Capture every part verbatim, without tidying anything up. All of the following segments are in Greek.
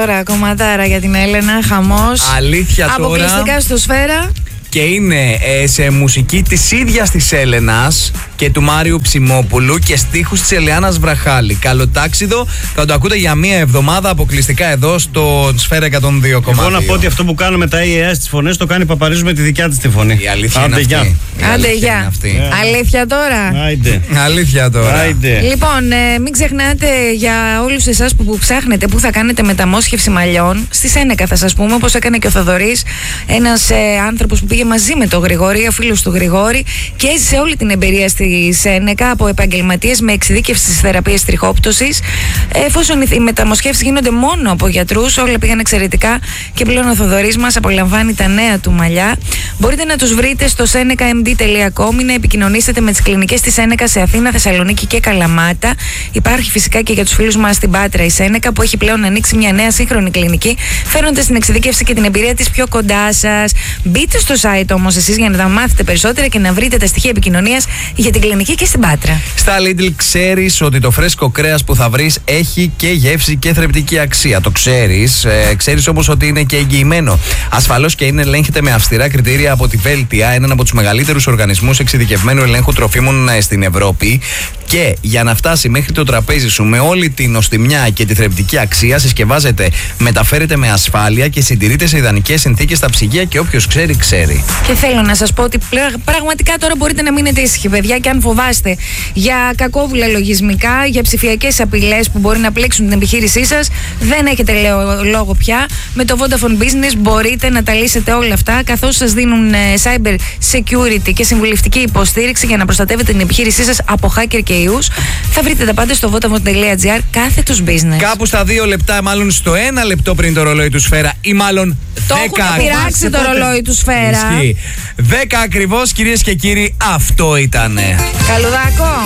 Τώρα κομματάρα για την Έλενα, χαμός. Αλήθεια τώρα. Αποκλειστικά στο Σφαίρα. Και είναι ε, σε μουσική της ίδιας της Έλενας και του Μάριου Ψημόπουλου και στίχους της Ελεάνας Βραχάλη. Καλοτάξιδο, θα το ακούτε για μία εβδομάδα αποκλειστικά εδώ στο Σφαίρα εκατόν δύο κόμμα δύο. Εγώ να πω ότι αυτό που κάνουμε τα ι έι στις φωνές το κάνει Παπαρίζου με τη δικιά της τη φωνή. Η αλήθεια Άντε, είναι αυτή. Άντε γεια. Yeah. Αλήθεια τώρα. Άιντε. Αλήθεια τώρα. Άιντε. Λοιπόν, ε, μην ξεχνάτε για όλους εσάς που, που ψάχνετε που θα κάνετε μεταμόσχευση μαλλιών. Στη Σένεκα θα σας πούμε, όπως έκανε και ο Θοδωρής, ένας ε, άνθρωπος που πήγε μαζί με τον Γρηγόρη, ο φίλος του Γρηγόρη, και έζησε όλη την εμπειρία στη Σένεκα από επαγγελματίες με εξειδίκευση στις θεραπείες τριχόπτωσης. Εφόσον οι μεταμοσχεύσεις γίνονται μόνο από γιατρούς, όλα πήγαν εξαιρετικά και πλέον ο Θοδωρής μας απολαμβάνει τα νέα του μαλλιά. Μπορείτε να τους βρείτε στο σένεκα εμ ντι τελεία κομ ή να επικοινωνήσετε με τις κλινικές της Σένεκα σε Αθήνα, Θεσσαλονίκη και Καλαμάτα. Υπάρχει φυσικά και για τους φίλους μας στην Πάτρα η Σένεκα, που έχει πλέον ανοίξει μια νέα σύγχρονη κλινική, φέρνοντας την εξειδίκευση και την εμπειρία της πιο κοντά σας. Μπείτε στο site όμως εσείς για να τα μάθετε περισσότερα και να βρείτε τα στοιχεία επικοινωνίας για την κλινική και στην Πάτρα. Στα Lidl ξέρεις ότι το φρέσκο κρέας που θα βρεις έχει και γεύση και θρεπτική αξία. Το ξέρεις. Ε, ξέρεις όμως ότι είναι και εγγυημένο. Ασφαλώς και είναι, ελέγχεται με αυστηρά κριτήρια από τη Βέλτια, έναν από τους μεγαλύτερους οργανισμούς εξειδικευμένου ελέγχου τροφίμων στην Ευρώπη. Και για να φτάσει μέχρι το τραπέζι σου με όλη την νοστιμιά και τη θρεπτική αξία, συσκευάζεται, μεταφέρεται με ασφάλεια και συντηρείται σε ιδανικές συνθήκες στα ψυγεία και όποιος ξέρει, ξέρει. Και θέλω να σας πω ότι πραγματικά τώρα μπορείτε να μείνετε ήσυχοι, παιδιά, και αν φοβάστε για κακόβουλα λογισμικά, για ψηφιακές απειλές που μπορεί να πλήξουν την επιχείρησή σας, δεν έχετε λέω, λόγο πια. Με το Vodafone Business μπορείτε να τα λύσετε όλα αυτά, καθώς σας δίνουν cyber security και συμβουλευτική υποστήριξη για να προστατεύετε την επιχείρησή σας από hacker και ιούς. Θα βρείτε τα πάντα στο vodafone τελεία gr, κάθετος business. Κάπου στα δύο λεπτά, μάλλον στο ένα λεπτό πριν το ρολόι του Σφαίρα, ή μάλλον το δέκα. έχουν πειράξει το ρολόι του Σφαίρα. Ισχύει. δέκα ακριβώς, κυρίες και κύριοι, αυτό ήτανε. Καλουδάκο.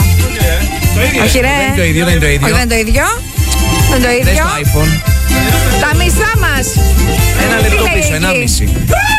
Όχι ρε. Δεν είναι το ίδιο, δεν είναι το ίδιο. Όχι, δεν είναι το ίδιο. Δεν είναι το ίδιο. Δες το iPhone. Τα μισά μας. Ένα λεπτό πίσω, ένα μισή.